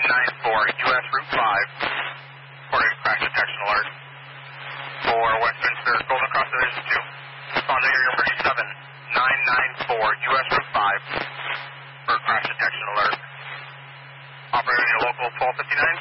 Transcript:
US Route 5, reporting crash detection alert. For Westminster, Golden Cross Division 2, respond to area number 7994 US Route 5 for crash detection alert. Operator, your local 1259.